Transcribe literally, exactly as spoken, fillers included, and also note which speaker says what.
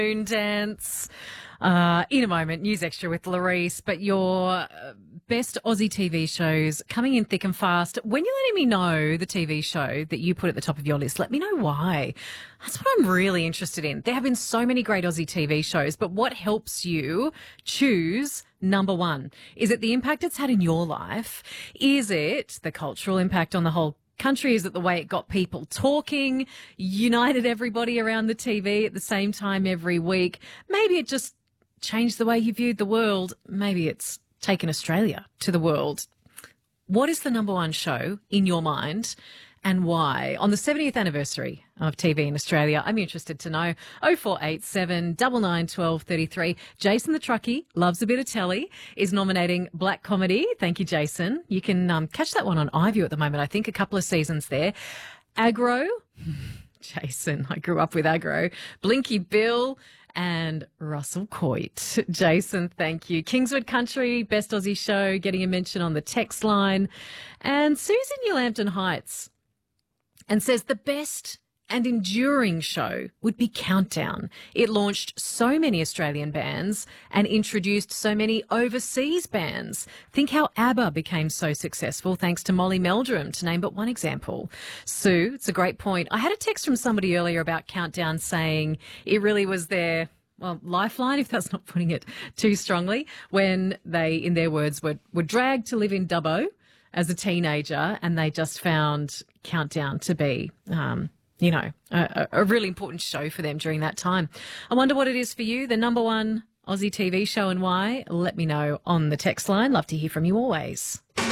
Speaker 1: Moon Dance. Uh, in a moment, News Extra with Larisse, but your uh, best Aussie T V shows coming in thick and fast. When you're letting me know the T V show that you put at the top of your list, let me know why. That's what I'm really interested in. There have been so many great Aussie T V shows, but what helps you choose number one? Is it the impact it's had in your life? Is it the cultural impact on the whole country? Is it the way it got people talking, united everybody around the T V at the same time every week? Maybe it just changed the way you viewed the world. Maybe it's taken Australia to the world. What is the number one show in your mind and why? On the seventieth anniversary of T V in Australia, I'm interested to know. oh four eight seven, nine nine, one two three three. Jason the Truckie loves a bit of telly, is nominating Black Comedy. Thank you, Jason. You can um, catch that one on iView at the moment. I think a couple of seasons there. Aggro. Jason, I grew up with Aggro. Blinky Bill and Russell Coit. Jason, thank you. Kingswood Country, Best Aussie Show, getting a mention on the text line. And Susan New Lambton Heights, and says the best and enduring show would be Countdown. It launched so many Australian bands and introduced so many overseas bands. Think how ABBA became so successful thanks to Molly Meldrum, to name but one example. Sue, it's a great point. I had a text from somebody earlier about Countdown saying it really was their, well, lifeline, if that's not putting it too strongly, when they, in their words, were, were dragged to live in Dubbo as a teenager, and they just found Countdown to be, um, you know, a, a really important show for them during that time. I wonder what it is for you, the number one Aussie T V show, and why. Let me know on the text line. Love to hear from you always.